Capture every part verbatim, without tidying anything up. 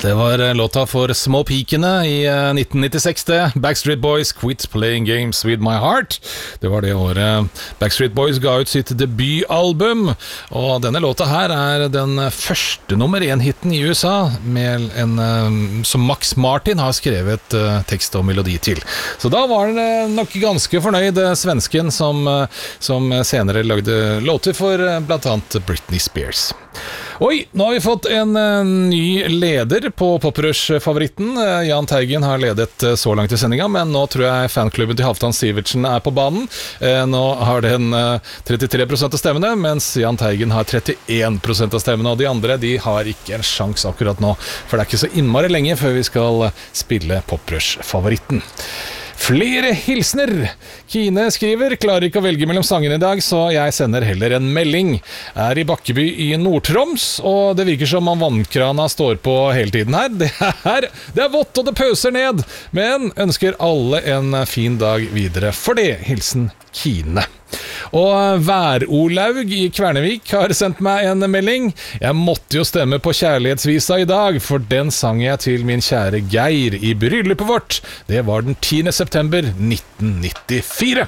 Det var låta for Små pikene i nitten nittiseks det. Backstreet Boys, Quit Playing Games With My Heart. Det var det året Backstreet Boys ga ut sitt debutalbum. Og denne låta her er den første nummer én-hitten i U S A med en, som Max Martin har skrevet tekst og melodi til. Så da var han nok ganske fornøyd, svensken som, som senere lagde låter for blant annet Britney Spears. Oi, nå har vi fått en uh, ny leder på Poprush-favoritten. Uh, Jan Teigen har ledet uh, så langt i sendinga, men nå tror jeg fanklubben til Halvdan Sivertsen er på banen. Uh, nå har den uh, trettitre prosent av stemmene, mens Jan Teigen har trettien prosent av stemmene, og de andre de har ikke en sjans akkurat nå, for det er ikke så innmari lenge før vi skal uh, spille Poprush-favoritten. Flere hilsner. Kine skriver, klarer ikke å velge mellom sangene i dag, så jeg sender heller en melding. Er i Bakkeby i Nord-Troms, og det virker som om vannkrana står på hele tiden her. Det er, det er vått og det pøser ned, men ønsker alle en fin dag videre. For det, hilsen Kine. Og Vær-Olaug i Kvernevik har sendt meg en melding. Jeg måtte jo stemme på kjærlighetsvisa i dag, for den sang jeg til min kjære Geir i bryllupet vårt. Det var den tiende september nitten nittifire.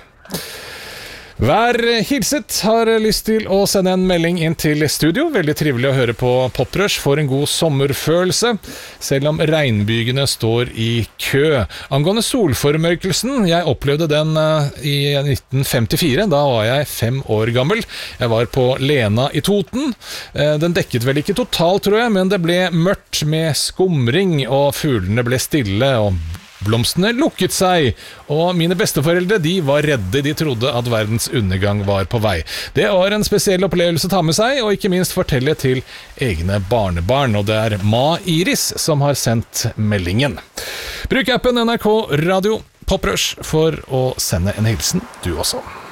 Hver hilset har lyst til å sende en melding inn til studio. Veldig trivelig å høre på Poprush, for en god sommerfølelse, selv om regnbygene står i kø. Angående solformørkelsen, jeg opplevde den i nitten femtifire, da var jeg fem år gammel. Jeg var på Lena i Toten. Den dekket vel ikke totalt, tror jeg, men det ble mørkt med skumring, og fuglene ble stille, og blomstene lukket seg, og mine besteforeldre de var redde, de trodde at verdens undergang var på vei. Det var en spesiell opplevelse å ta med seg, og ikke minst fortelle til egne barnebarn, og det er Ma Iris som har sendt meldingen. Bruk appen N R K Radio Poprush for å sende en hilsen, du også.